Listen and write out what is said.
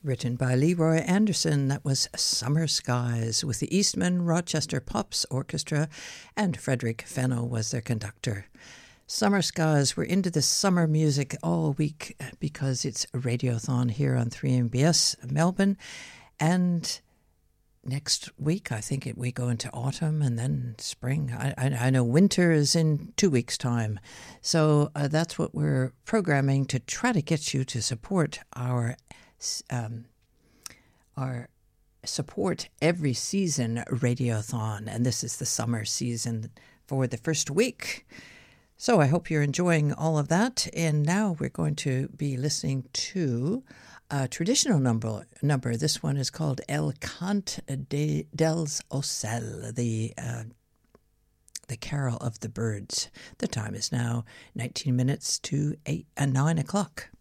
Written by Leroy Anderson. That was Summer Skies with the Eastman Rochester Pops Orchestra, and Frederick Fennell was their conductor. Summer Skies, we're into the summer music all week because it's a radiothon here on 3MBS Melbourne, and next week I think we go into autumn and then spring. I know winter is in 2 weeks' time, so that's what we're programming to try to get you to support our support every season radiothon, and this is the summer season for the first week. So I hope you're enjoying all of that, and now we're going to be listening to a traditional number. This one is called El Cant dels Ocel, the Carol of the Birds. The time is now 19 minutes to 9 o'clock.